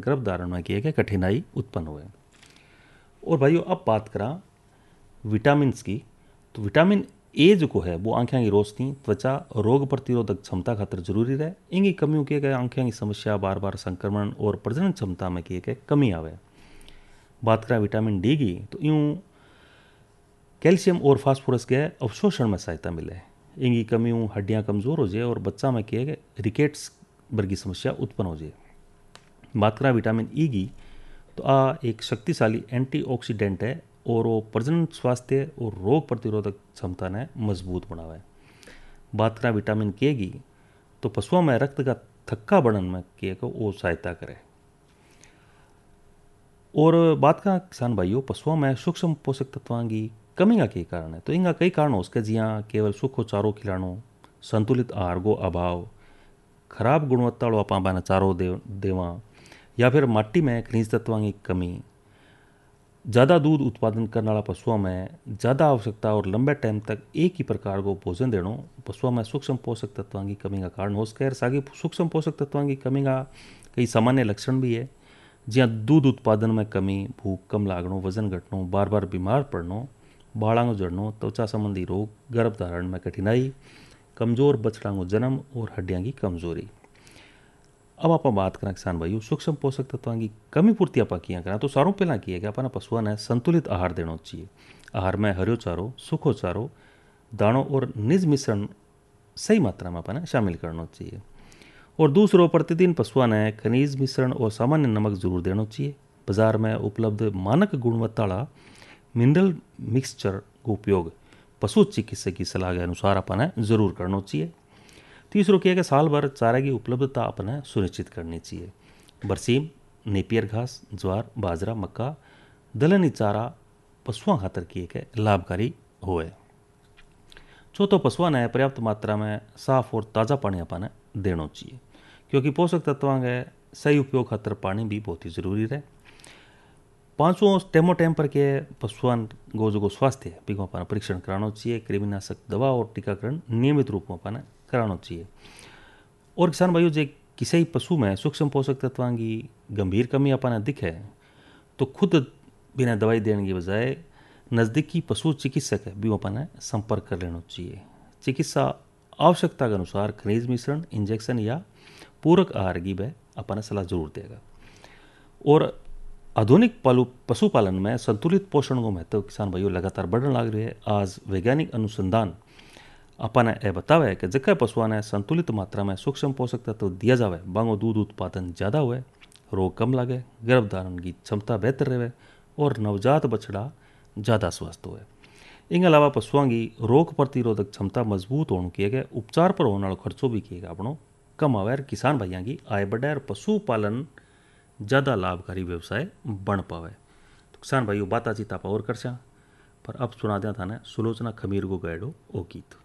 गर्भधारण में किए गए कठिनाई उत्पन्न हुए। और भाइयों अब बात करा विटामिन की, तो विटामिन ए जो है वो आंखें की रोशनी, त्वचा, रोग प्रतिरोधक क्षमता खातर जरूरी रहे। इनकी कमियों किए गए आंखें की समस्या, बार बार संक्रमण और प्रजनन क्षमता में किए गए कमी आवे। बात करें विटामिन डी की, तो यूँ कैल्शियम और फास्फोरस के अवशोषण में सहायता मिले। इनकी कमियों हड्डियाँ कमज़ोर हो जाए और बच्चा में किए गए रिकेट्स वर्गी समस्या उत्पन्न हो जाए। बात करें विटामिन ई की, तो आ एक शक्तिशाली एंटीऑक्सीडेंट है और वो प्रजनन स्वास्थ्य और रोग प्रतिरोधक क्षमता ने मजबूत बनावे। बात करें विटामिन के की, तो पशुओं में रक्त का थक्का बढ़न में किए को वो सहायता करे। और बात करें किसान भाइयों पशुओं में सूक्ष्म पोषक तत्वों की कमी का कई कारण है, तो इनका कई कारण हो सके, जियाँ केवल सूखो चारो खिलाणो, संतुलित आहार को अभाव, खराब गुणवत्ता वालों आपा चारो देवा, या फिर माटी में खनिज तत्वों की कमी, ज़्यादा दूध उत्पादन करने वाला पशुओं में ज़्यादा आवश्यकता और लंबे टाइम तक एक ही प्रकार को भोजन देना पशुओं में सूक्ष्म पोषक तत्वों की कमी का कारण हो सके। सागे सूक्ष्म पोषक तत्वों की कमी का कई सामान्य लक्षण भी है, जिया दूध उत्पादन में कमी, भूख कम लागणो, वजन घटनो, बार बार बीमार पड़नो, बाड़ांगो जड़नो, त्वचा संबंधी रोग, गर्भधारण में कठिनाई, कमजोर बछड़ांगो जन्म और हड्डियां की कमजोरी। अब आप बात करें किसान भाइयों सूक्ष्म पोषक तत्वों की कमी पूर्ति आप किया करें, तो सारों पहला किया कि अपना पशुओं ने संतुलित आहार देना चाहिए। आहार में हरियो चारो, सूखो चारो, दाणों और निज मिश्रण सही मात्रा में अपने शामिल करना चाहिए। और दूसरों प्रतिदिन पशुओं ने खनिज मिश्रण और सामान्य नमक जरूर देना चाहिए। बाजार में उपलब्ध मानक गुणवत्ता वाला मिनरल मिक्सचर का उपयोग पशु चिकित्सक की सलाह के अनुसार अपने जरूर करना चाहिए। तीसरों किया कि साल भर चारे की उपलब्धता अपने सुनिश्चित करनी चाहिए। बरसीम, नेपियर घास, ज्वार, बाजरा, मक्का, दलहनी चारा पशुओं खातर किए के लाभकारी होए। चौथो पशुओं ने पर्याप्त मात्रा में साफ और ताज़ा पानी अपने देना चाहिए, क्योंकि पोषक तत्वों के सही उपयोग खातर पानी भी बहुत ही जरूरी है। पांचों टेमो टाइम पर के पशुओं को जो स्वास्थ्य है बिको अपना परीक्षण कराना चाहिए। कृमिनाशक दवा और टीकाकरण नियमित रूप में अपने कराना चाहिए। और किसान भाइयों जो किसी पशु में सूक्ष्म पोषक तत्वों की गंभीर कमी अपने दिखे, तो खुद बिना दवाई देने की बजाय नज़दीकी पशु चिकित्सक है भी अपने संपर्क कर लेना चाहिए। चिकित्सा आवश्यकता के अनुसार खनिज मिश्रण, इंजेक्शन या पूरक आहार की वह अपने सलाह जरूर देगा। और आधुनिक पशुपालन में संतुलित पोषण को महत्व किसान भाइयों लगातार बढ़ने लग रही है। आज वैज्ञानिक अनुसंधान अपने यह बतावे कि जगह पशुओं ने संतुलित मात्रा में सूक्ष्म पोषक तत्व दिया जाए, बांगो दूध उत्पादन ज़्यादा हुए, रोग कम लगे, गर्भधारण की क्षमता बेहतर रहे और नवजात बछड़ा ज़्यादा स्वस्थ हुए। इनके अलावा पशुओं की रोग प्रतिरोधक क्षमता मजबूत होने किए गए, उपचार पर होने वाला खर्चों भी किए गए अपनों कम आवे, किसान भाइयों की आय बढ़े और पशुपालन ज़्यादा लाभकारी व्यवसाय बन पावे। तो किसान भाइयों बातचीत आप और कर पर अब सुना दें थाने सुलोचना खमीर को गैडो ओ गीत।